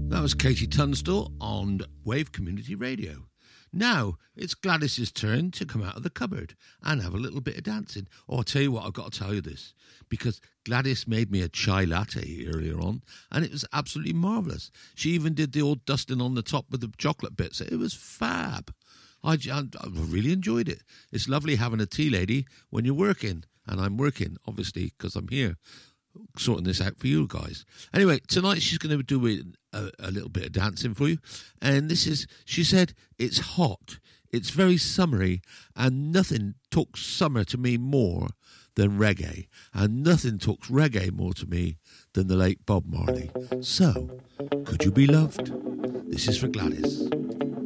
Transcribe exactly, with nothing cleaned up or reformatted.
That was Katie Tunstall on Wave Community Radio. Now, it's Gladys's turn to come out of the cupboard and have a little bit of dancing. Oh, I'll tell you what, I've got to tell you this, because Gladys made me a chai latte earlier on, and it was absolutely marvellous. She even did the old dusting on the top with the chocolate bits. It was fab. I, I, I really enjoyed it. It's lovely having a tea lady when you're working, and I'm working, obviously, because I'm here sorting this out for you guys. Anyway, tonight she's going to do a, a little bit of dancing for you, and this is, she said, it's hot, it's very summery, and nothing talks summer to me more than reggae, and nothing talks reggae more to me than the late Bob Marley. So, could you be loved? This is for Gladys.